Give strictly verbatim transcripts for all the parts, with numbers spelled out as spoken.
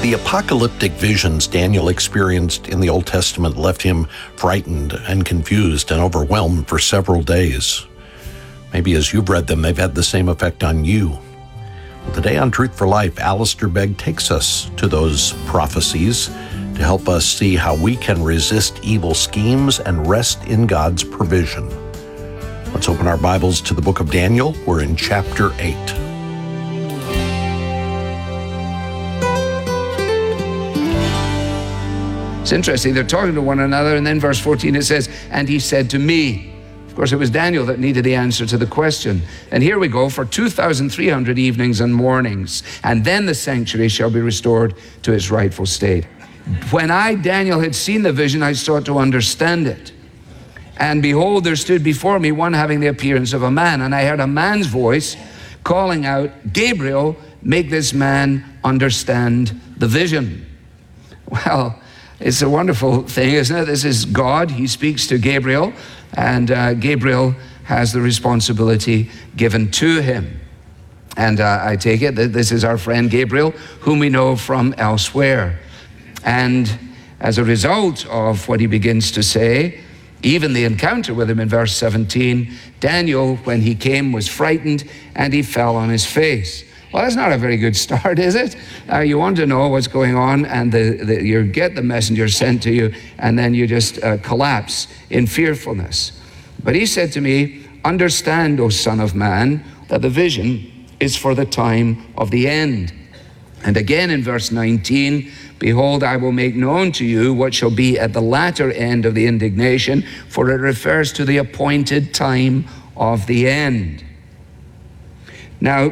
The apocalyptic visions Daniel experienced in the Old Testament left him frightened and confused and overwhelmed for several days. Maybe as you've read them, they've had the same effect on you. Well, today on Truth for Life, Alistair Begg takes us to those prophecies to help us see how we can resist evil schemes and rest in God's provision. Let's open our Bibles to the book of Daniel. We're in chapter eight. It's interesting, they're talking to one another, and then verse fourteen it says, and he said to me. Of course, it was Daniel that needed the answer to the question. And here we go, for two thousand three hundred evenings and mornings, and then the sanctuary shall be restored to its rightful state. When I, Daniel, had seen the vision, I sought to understand it. And behold, there stood before me one having the appearance of a man, and I heard a man's voice calling out, Gabriel, make this man understand the vision. Well, it's a wonderful thing, isn't it? This is God. He speaks to Gabriel, and uh, Gabriel has the responsibility given to him. And uh, I take it that this is our friend Gabriel, whom we know from elsewhere. And as a result of what he begins to say, even the encounter with him in verse seventeen, Daniel, when he came, was frightened, and he fell on his face. Well, that's not a very good start, is it? Uh, you want to know what's going on, and the, the, you get the messenger sent to you, and then you just uh, collapse in fearfulness. But he said to me, understand, O Son of Man, that the vision is for the time of the end. And again in verse nineteen, behold, I will make known to you what shall be at the latter end of the indignation, for it refers to the appointed time of the end. Now,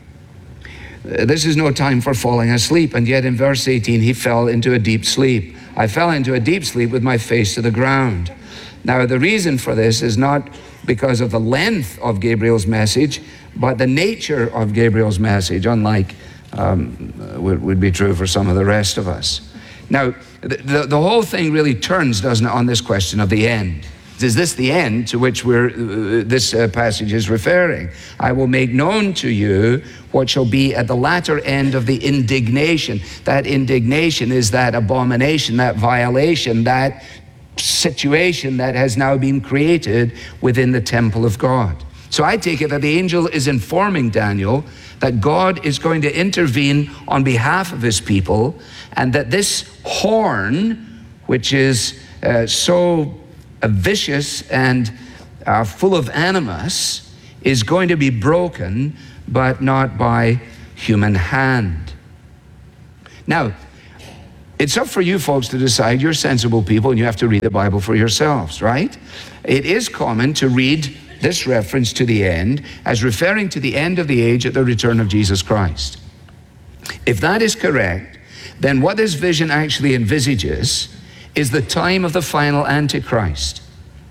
this is no time for falling asleep, and yet in verse eighteen, he fell into a deep sleep. I fell into a deep sleep with my face to the ground. Now, the reason for this is not because of the length of Gabriel's message, but the nature of Gabriel's message, unlike um, would, would be true for some of the rest of us. Now, the, the, the whole thing really turns, doesn't it, on this question of the end. Is this the end to which we're, uh, this uh, passage is referring? I will make known to you what shall be at the latter end of the indignation. That indignation is that abomination, that violation, that situation that has now been created within the temple of God. So I take it that the angel is informing Daniel that God is going to intervene on behalf of his people, and that this horn, which is uh, so Uh, vicious and uh, full of animus, is going to be broken, but not by human hand. Now, it's up for you folks to decide. You're sensible people, and you have to read the Bible for yourselves, right? It is common to read this reference to the end as referring to the end of the age at the return of Jesus Christ. If that is correct, then what this vision actually envisages is the time of the final Antichrist.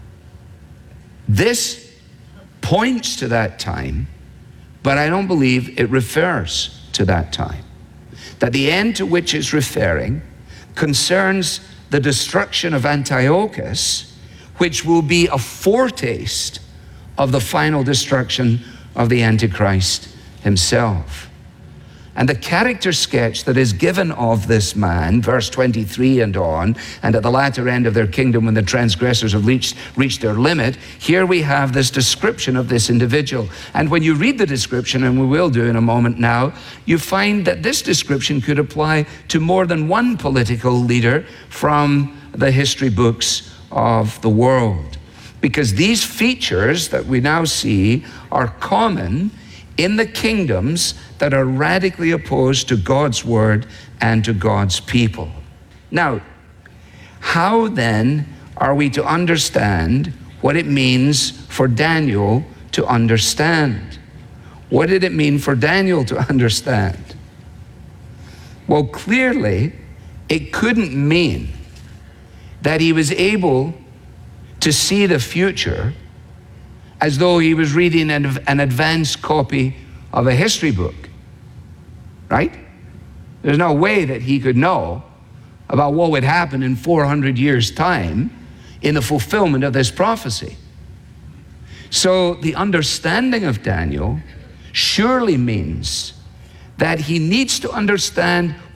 This points to that time, but I don't believe it refers to that time. That the end to which it's referring concerns the destruction of Antiochus, which will be a foretaste of the final destruction of the Antichrist himself. And the character sketch that is given of this man, verse twenty-three and on, and at the latter end of their kingdom when the transgressors have reached, reached their limit, here we have this description of this individual. And when you read the description, and we will do in a moment now, you find that this description could apply to more than one political leader from the history books of the world. Because these features that we now see are common in the kingdoms that are radically opposed to God's word and to God's people. Now, how then are we to understand what it means for Daniel to understand? What did it mean for Daniel to understand? Well, clearly, it couldn't mean that he was able to see the future as though he was reading an, an advanced copy of a history book, right? There's no way that he could know about what would happen in four hundred years' time in the fulfillment of this prophecy. So the understanding of Daniel surely means that he needs to understand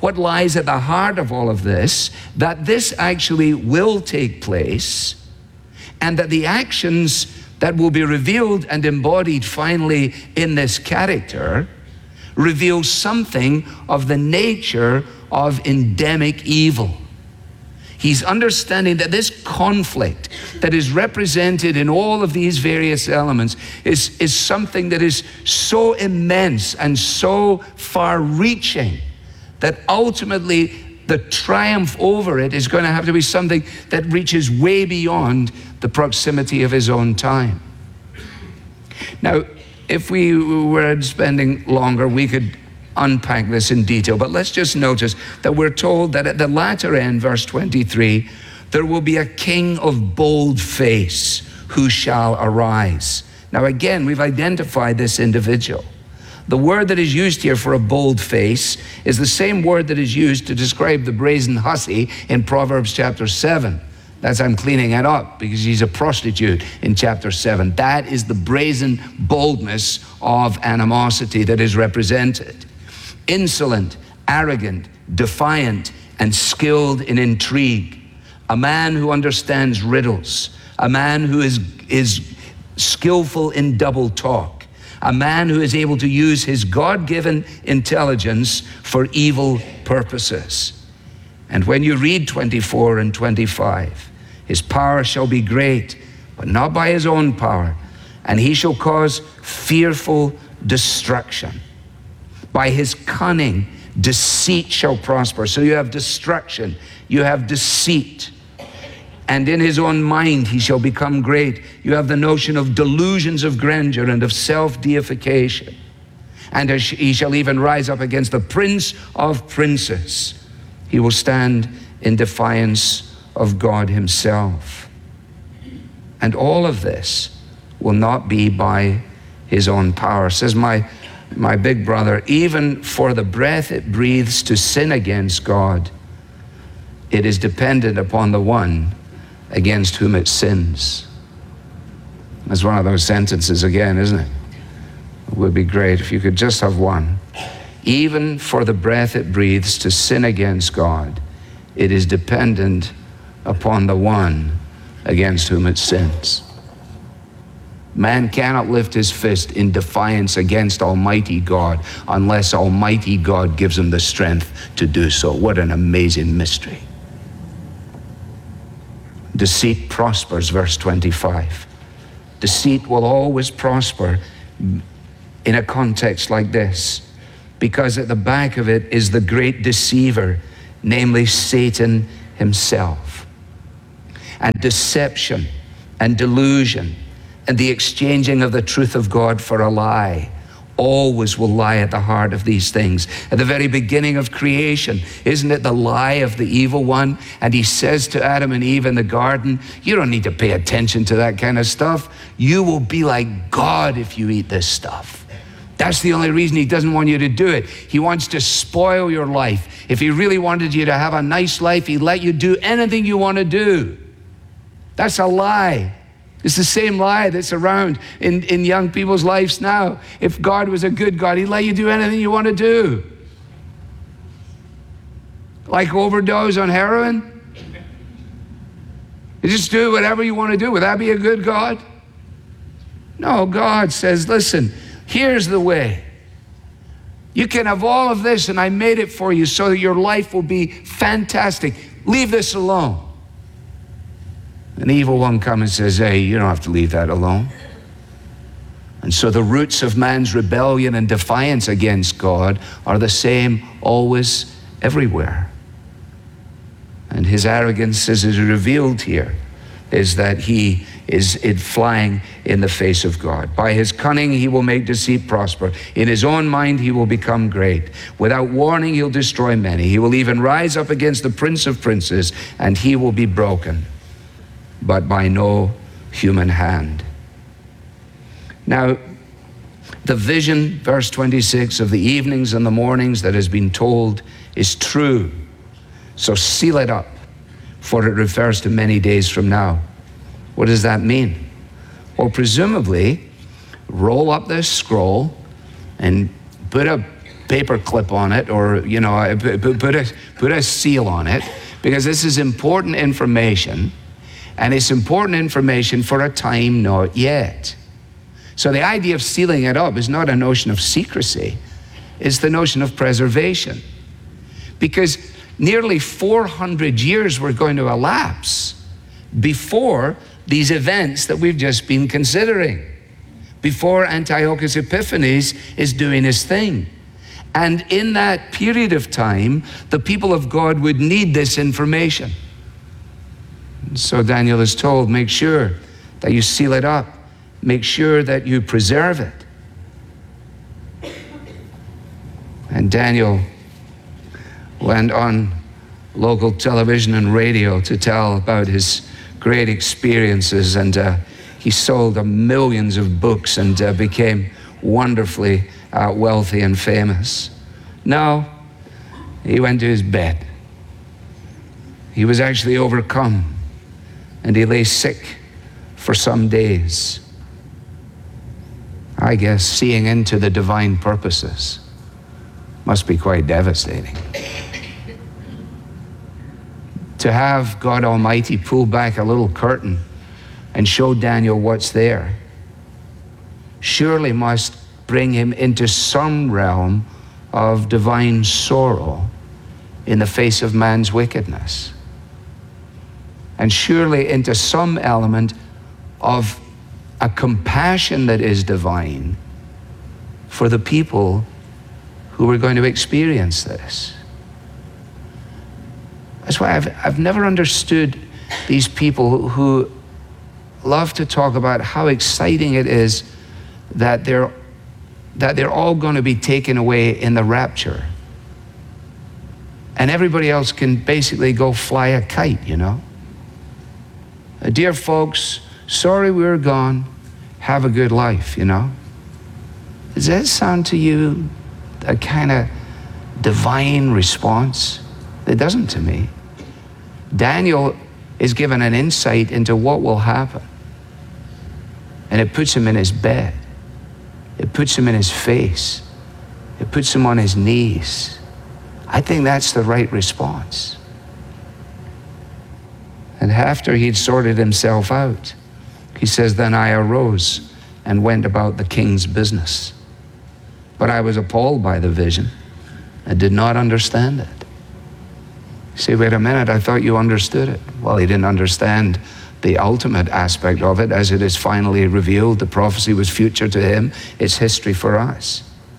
what lies at the heart of all of this, that this actually will take place, and that the actions that will be revealed and embodied finally in this character reveal something of the nature of endemic evil. He's understanding that this conflict that is represented in all of these various elements is, is something that is so immense and so far-reaching that ultimately the triumph over it is going to have to be something that reaches way beyond the proximity of his own time. Now, if we were spending longer, we could unpack this in detail, but let's just notice that we're told that at the latter end, verse twenty-three, there will be a king of bold face who shall arise. Now again, we've identified this individual. The word that is used here for a bold face is the same word that is used to describe the brazen hussy in Proverbs chapter seven. That's, I'm cleaning it up because she's a prostitute in chapter seven. That is the brazen boldness of animosity that is represented. Insolent, arrogant, defiant, and skilled in intrigue. A man who understands riddles. A man who is, is skillful in double talk. A man who is able to use his God-given intelligence for evil purposes. And when you read twenty-four and twenty-five, his power shall be great, but not by his own power, and he shall cause fearful destruction. By his cunning, deceit shall prosper. So you have destruction, you have deceit. And in his own mind he shall become great. You have the notion of delusions of grandeur and of self-deification. And he shall even rise up against the prince of princes. He will stand in defiance of God himself. And all of this will not be by his own power. Says my, my big brother, even for the breath it breathes to sin against God, it is dependent upon the one against whom it sins. That's one of those sentences again, isn't it? It would be great if you could just have one. Even for the breath it breathes to sin against God, it is dependent upon the one against whom it sins. Man cannot lift his fist in defiance against Almighty God unless Almighty God gives him the strength to do so. What an amazing mystery. Deceit prospers, verse twenty-five. Deceit will always prosper in a context like this, because at the back of it is the great deceiver, namely Satan himself. And deception and delusion and the exchanging of the truth of God for a lie always will lie at the heart of these things. At the very beginning of creation, isn't it the lie of the evil one? And he says to Adam and Eve in the garden, you don't need to pay attention to that kind of stuff. You will be like God if you eat this stuff. That's the only reason he doesn't want you to do it. He wants to spoil your life. If he really wanted you to have a nice life, he'd let you do anything you want to do. That's a lie. It's the same lie that's around in, in young people's lives now. If God was a good God, he'd let you do anything you want to do. Like overdose on heroin? You just do whatever you want to do. Would that be a good God? No, God says, listen, here's the way. You can have all of this, and I made it for you so that your life will be fantastic. Leave this alone. An evil one comes and says, hey, you don't have to leave that alone. And so the roots of man's rebellion and defiance against God are the same always, everywhere. And his arrogance, as is revealed here, is that he is in flying in the face of God. By his cunning he will make deceit prosper. In his own mind he will become great. Without warning he'll destroy many. He will even rise up against the prince of princes, and he will be broken, but by no human hand. Now, the vision, verse twenty-six, of the evenings and the mornings that has been told is true. So seal it up, for it refers to many days from now. What does that mean? Well, presumably, roll up this scroll and put a paper clip on it, or, you know, put a, put a seal on it, because this is important information, and it's important information for a time not yet. So the idea of sealing it up is not a notion of secrecy, it's the notion of preservation. Because nearly four hundred years were going to elapse before these events that we've just been considering, before Antiochus Epiphanes is doing his thing. And in that period of time, the people of God would need this information. So Daniel is told, make sure that you seal it up. Make sure that you preserve it. And Daniel went on local television and radio to tell about his great experiences, and uh, he sold uh, millions of books and uh, became wonderfully uh, wealthy and famous. No, he went to his bed. He was actually overcome, and he lay sick for some days. I guess seeing into the divine purposes must be quite devastating. To have God Almighty pull back a little curtain and show Daniel what's there surely must bring him into some realm of divine sorrow in the face of man's wickedness, and surely into some element of a compassion that is divine for the people who are going to experience this. That's why I've, I've never understood these people who love to talk about how exciting it is that they're, that they're all going to be taken away in the rapture. And everybody else can basically go fly a kite, you know. Uh, dear folks, sorry we're gone. Have a good life, you know. Does that sound to you a kind of divine response? It doesn't to me. Daniel is given an insight into what will happen. And it puts him in his bed. It puts him in his face. It puts him on his knees. I think that's the right response. And after he'd sorted himself out, he says, then I arose and went about the king's business. But I was appalled by the vision. I did not understand it. You say, wait a minute, I thought you understood it. Well, he didn't understand the ultimate aspect of it as it is finally revealed. The prophecy was future to him. It's history for us.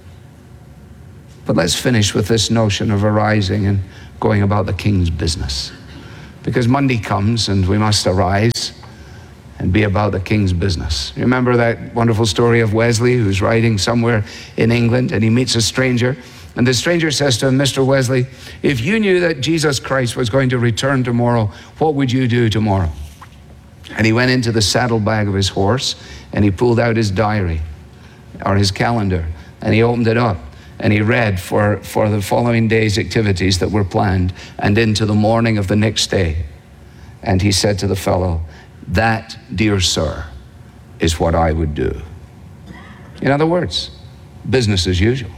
But let's finish with this notion of arising and going about the king's business. Because Monday comes and we must arise and be about the king's business. You remember that wonderful story of Wesley, who's riding somewhere in England, and he meets a stranger. And the stranger says to him, Mister Wesley, if you knew that Jesus Christ was going to return tomorrow, what would you do tomorrow? And he went into the saddlebag of his horse, and he pulled out his diary, or his calendar, and he opened it up, and he read for, for the following day's activities that were planned, and into the morning of the next day. And he said to the fellow, that, dear sir, is what I would do. In other words, business as usual.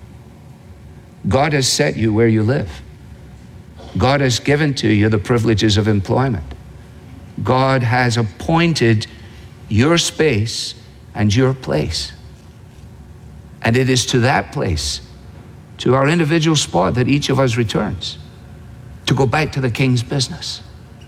God has set you where you live. God has given to you the privileges of employment. God has appointed your space and your place. And it is to that place, to our individual spot, that each of us returns, to go back to the king's business.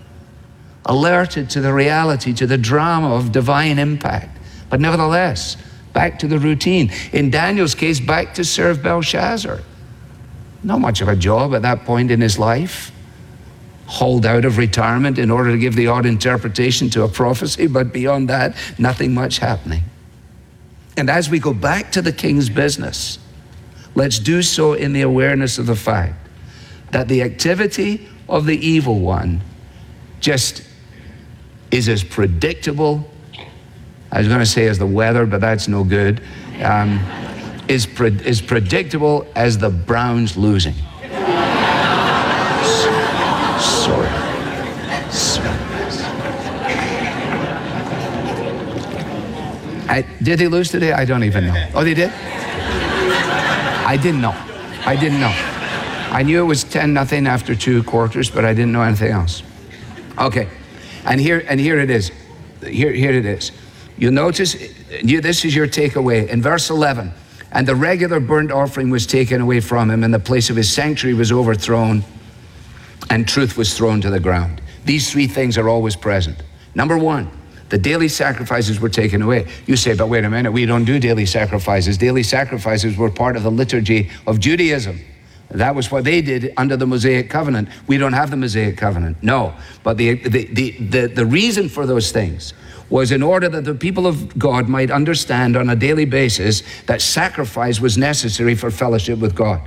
Alerted to the reality, to the drama of divine impact, but nevertheless, back to the routine. In Daniel's case, back to serve Belshazzar. Not much of a job at that point in his life. Hauled out of retirement in order to give the odd interpretation to a prophecy, but beyond that, nothing much happening. And as we go back to the king's business, let's do so in the awareness of the fact that the activity of the evil one just is as predictable, I was going to say as the weather, but that's no good, um, is, pre- is predictable as the Browns losing. Sorry. Sorry. I, did they lose today? I don't even know. Oh, they did? I didn't know. I didn't know. I knew it was ten nothing after two quarters, but I didn't know anything else. Okay, and here and here it is. Here, here it is. You'll notice, you, this is your takeaway. In verse eleven, and the regular burnt offering was taken away from him, and the place of his sanctuary was overthrown, and truth was thrown to the ground. These three things are always present. Number one, the daily sacrifices were taken away. You say, but wait a minute, we don't do daily sacrifices. Daily sacrifices were part of the liturgy of Judaism. That was what they did under the Mosaic covenant. We don't have the Mosaic covenant, no. But the, the, the, the, the reason for those things was in order that the people of God might understand on a daily basis that sacrifice was necessary for fellowship with God.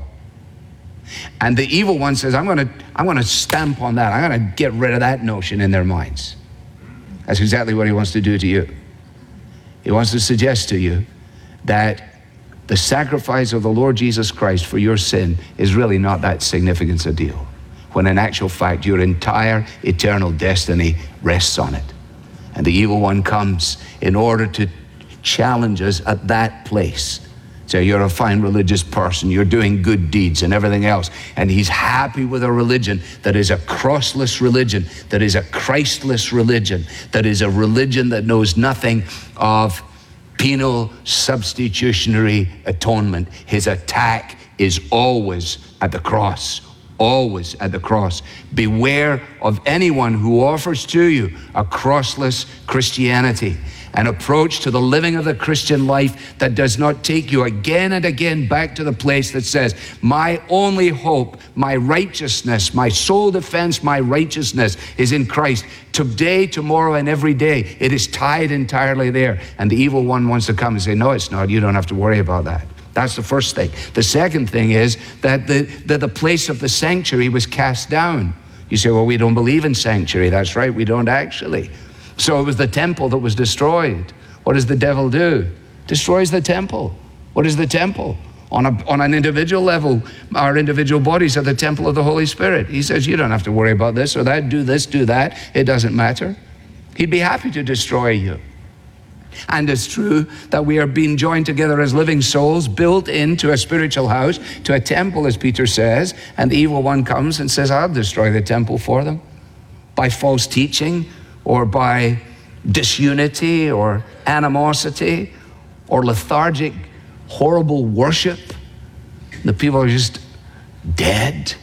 And the evil one says, I'm gonna, I'm gonna stamp on that. I'm gonna get rid of that notion in their minds. That's exactly what he wants to do to you. He wants to suggest to you that the sacrifice of the Lord Jesus Christ for your sin is really not that significant a deal, when in actual fact your entire eternal destiny rests on it. And the evil one comes in order to challenge us at that place. Say, you're a fine religious person, you're doing good deeds and everything else. And he's happy with a religion that is a crossless religion, that is a Christless religion, that is a religion that knows nothing of penal substitutionary atonement. His attack is always at the cross. Always at the cross. Beware of anyone who offers to you a crossless Christianity, an approach to the living of the Christian life that does not take you again and again back to the place that says, my only hope, my righteousness, my sole defense, my righteousness is in Christ. Today, tomorrow, and every day, it is tied entirely there. And the evil one wants to come and say, no, it's not. You don't have to worry about that. That's the first thing. The second thing is that the, that the place of the sanctuary was cast down. You say, well, we don't believe in sanctuary. That's right, we don't actually. So it was the temple that was destroyed. What does the devil do? Destroys the temple. What is the temple? On, a, on an individual level, our individual bodies are the temple of the Holy Spirit. He says, you don't have to worry about this or that, do this, do that. It doesn't matter. He'd be happy to destroy you. And it's true that we are being joined together as living souls, built into a spiritual house, to a temple, as Peter says, and the evil one comes and says, I'll destroy the temple for them by false teaching or by disunity or animosity or lethargic, horrible worship. The people are just dead.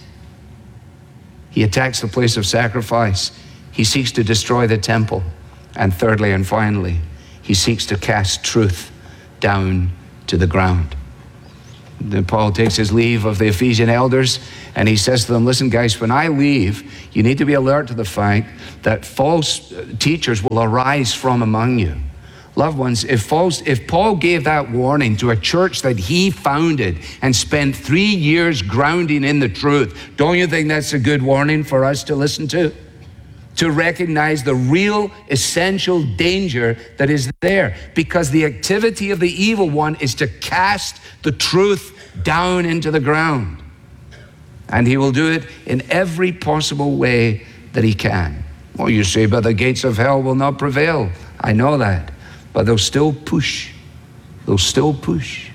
He attacks the place of sacrifice. He seeks to destroy the temple. And thirdly and finally, he seeks to cast truth down to the ground. Then Paul takes his leave of the Ephesian elders and he says to them, listen guys, when I leave, you need to be alert to the fact that false teachers will arise from among you. Loved ones, if, false, if Paul gave that warning to a church that he founded and spent three years grounding in the truth, don't you think that's a good warning for us to listen to? To recognize the real essential danger that is there, because the activity of the evil one is to cast the truth down into the ground. And he will do it in every possible way that he can. Well, you say, but the gates of hell will not prevail. I know that, but they'll still push. They'll still push.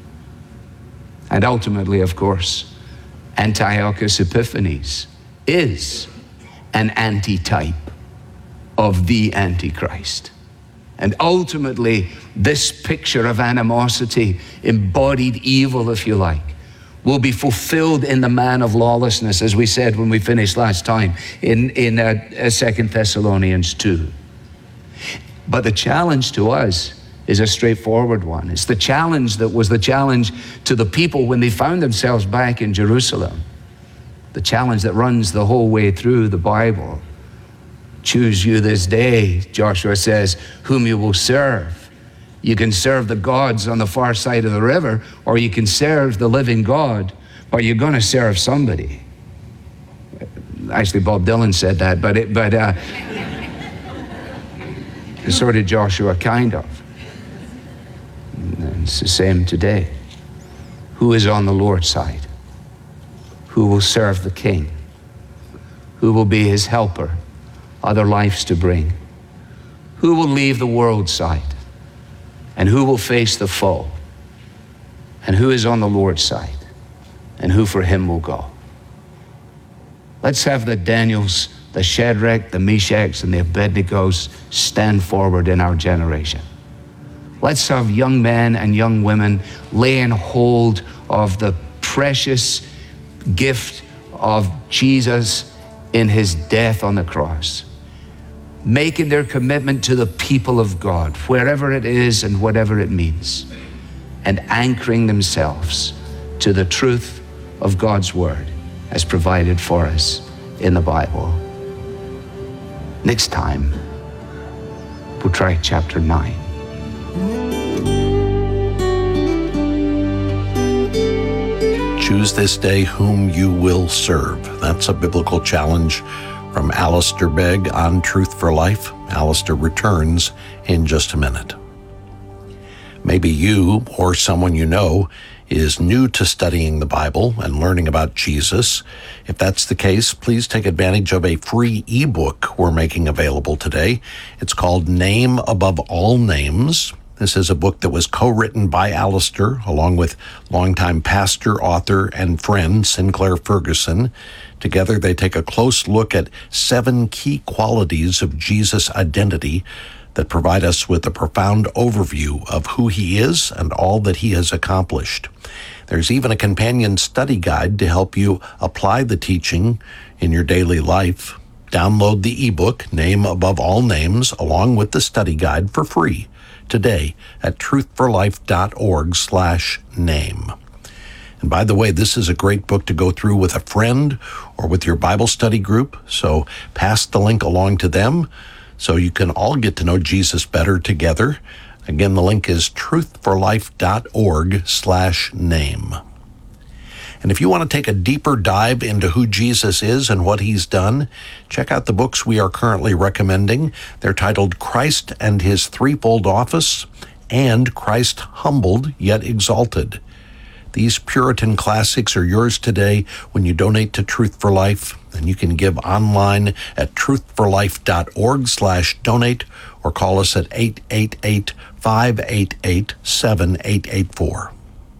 And ultimately, of course, Antiochus Epiphanes is an antitype of the Antichrist. And ultimately, this picture of animosity, embodied evil, if you like, will be fulfilled in the man of lawlessness, as we said when we finished last time in, in uh, Second Thessalonians two. But the challenge to us is a straightforward one. It's the challenge that was the challenge to the people when they found themselves back in Jerusalem. The challenge that runs the whole way through the Bible. Choose you this day, Joshua says, whom you will serve. You can serve the gods on the far side of the river, or you can serve the living God, but you're going to serve somebody. Actually, Bob Dylan said that, but it, but uh, so did Joshua, kind of. And it's the same today. Who is on the Lord's side? Who will serve the King? Who will be his helper, other lives to bring? Who will leave the world's side? And who will face the foe? And who is on the Lord's side? and who for him will go. Let's have the Daniels, the Shadrach, the Meshachs, and the Abednegos stand forward in our generation. Let's have young men and young women laying hold of the precious gift of Jesus in his death on the cross, making their commitment to the people of God, wherever it is and whatever it means, and anchoring themselves to the truth of God's word as provided for us in the Bible. Next time, we'll try chapter nine. Choose this day whom you will serve. That's a biblical challenge from Alistair Begg on Truth for Life. Alistair returns in just a minute. Maybe you or someone you know is new to studying the Bible and learning about Jesus. If that's the case, please take advantage of a free ebook we're making available today. It's called Name Above All Names. This is a book that was co-written by Alistair along with longtime pastor, author, and friend Sinclair Ferguson. Together, they take a close look at seven key qualities of Jesus' identity that provide us with a profound overview of who he is and all that he has accomplished. There's even a companion study guide to help you apply the teaching in your daily life. Download the ebook, Name Above All Names, along with the study guide for free today at truthforlife.org slash name. And by the way, this is a great book to go through with a friend or with your Bible study group, so pass the link along to them so you can all get to know Jesus better together. Again, the link is truthforlife.org slash name. And if you want to take a deeper dive into who Jesus is and what he's done, check out the books we are currently recommending. They're titled Christ and His Threefold Office and Christ Humbled Yet Exalted. These Puritan classics are yours today when you donate to Truth for Life, and you can give online at truthforlife.org slash donate or call us at eight eight eight, five eight eight, seven eight eight four.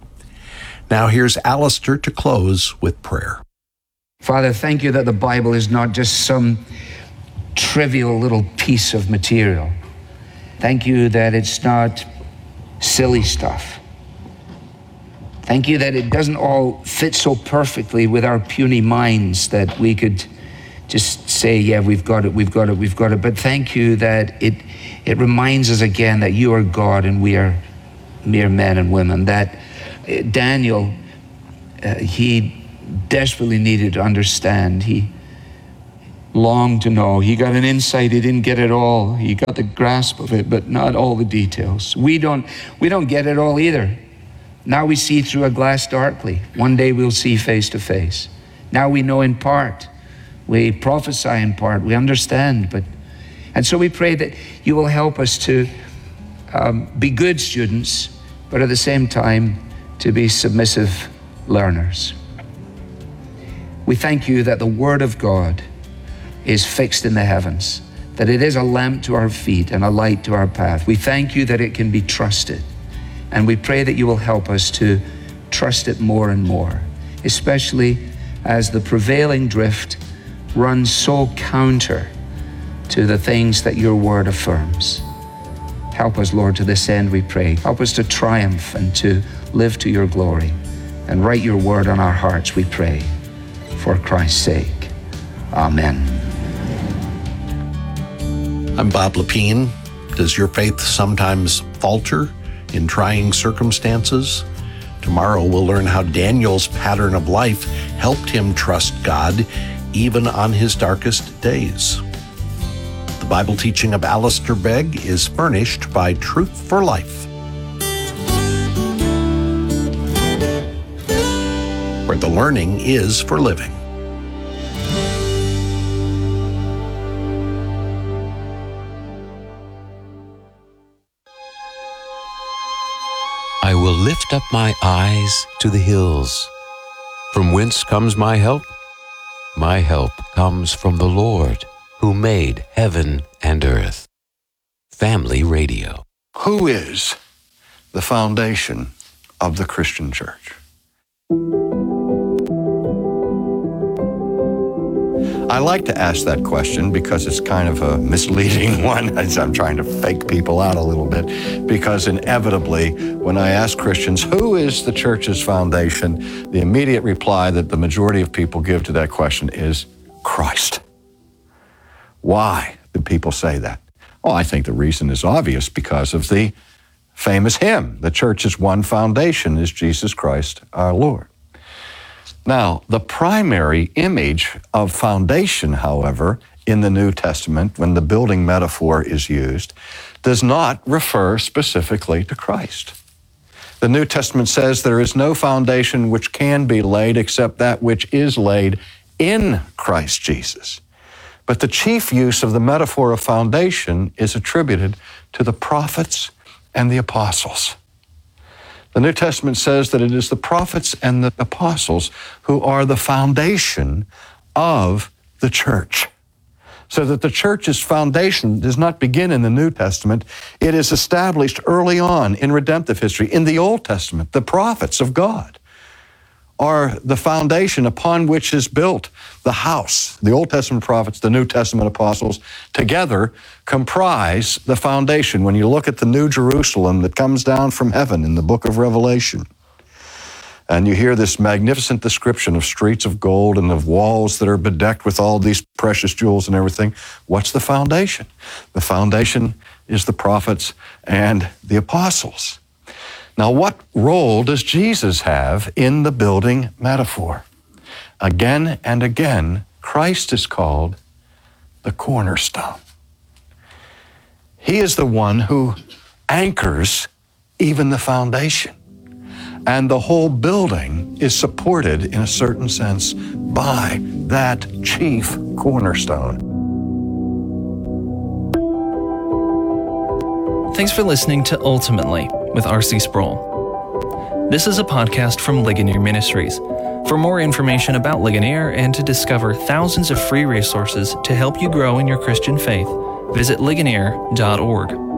Now here's Alistair to close with prayer. Father, thank you that the Bible is not just some trivial little piece of material. Thank you that it's not silly stuff. Thank you that it doesn't all fit so perfectly with our puny minds that we could just say, yeah, we've got it, we've got it, we've got it. But thank you that it it reminds us again that you are God and we are mere men and women. That uh, Daniel, uh, he desperately needed to understand. He longed to know. He got an insight. He didn't get it all. He got the grasp of it, but not all the details. We don't, we don't get it all either. Now we see through a glass darkly. One day we'll see face to face. Now we know in part. We prophesy in part. We understand. But, and so we pray that you will help us to um, be good students, but at the same time to be submissive learners. We thank you that the Word of God is fixed in the heavens, that it is a lamp to our feet and a light to our path. We thank you that it can be trusted. And we pray that you will help us to trust it more and more, especially as the prevailing drift runs so counter to the things that your word affirms. Help us, Lord, to this end, we pray. Help us to triumph and to live to your glory. And write your word on our hearts, we pray, for Christ's sake. Amen. I'm Bob Lepine. Does your faith sometimes falter in trying circumstances? Tomorrow we'll learn how Daniel's pattern of life helped him trust God even on his darkest days. The Bible teaching of Alistair Begg is furnished by Truth for Life, where the learning is for living. I will lift up my eyes to the hills. From whence comes my help? My help comes from the Lord, who made heaven and earth. Family Radio. Who is the foundation of the Christian church? I like to ask that question because it's kind of a misleading one, as I'm trying to fake people out a little bit, because inevitably, when I ask Christians, who is the church's foundation, the immediate reply that the majority of people give to that question is Christ. Why do people say that? Well, I think the reason is obvious because of the famous hymn, the church's one foundation is Jesus Christ our Lord. Now, the primary image of foundation, however, in the New Testament, when the building metaphor is used, does not refer specifically to Christ. The New Testament says there is no foundation which can be laid except that which is laid in Christ Jesus. But the chief use of the metaphor of foundation is attributed to the prophets and the apostles. The New Testament says that it is the prophets and the apostles who are the foundation of the church. So that the church's foundation does not begin in the New Testament. It is established early on in redemptive history. In the Old Testament, the prophets of God are the foundation upon which is built the house. The Old Testament prophets, the New Testament apostles, together comprise the foundation. When you look at the New Jerusalem that comes down from heaven in the book of Revelation, and you hear this magnificent description of streets of gold and of walls that are bedecked with all these precious jewels and everything, what's the foundation? The foundation is the prophets and the apostles. Now, what role does Jesus have in the building metaphor? Again and again, Christ is called the cornerstone. He is the one who anchors even the foundation. And the whole building is supported, in a certain sense, by that chief cornerstone. Thanks for listening to Ultimately with R C Sproul. This is a podcast from Ligonier Ministries. For more information about Ligonier and to discover thousands of free resources to help you grow in your Christian faith, visit ligonier dot org.